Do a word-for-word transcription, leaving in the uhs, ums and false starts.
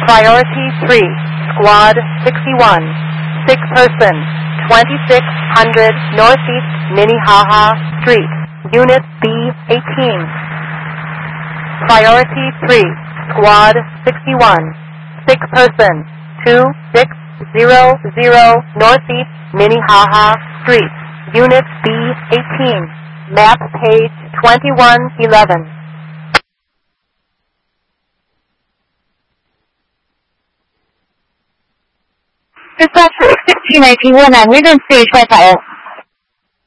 Priority three, Squad sixty-one, sick person, twenty-six hundred Northeast Minnehaha Street, Unit B eighteen. Priority three, Squad sixty-one, sick person, two six zero zero Northeast Minnehaha Street, Unit B eighteen, map page twenty-one eleven. Dispatch for sixteen nineteen one nine, we're going to stage five five.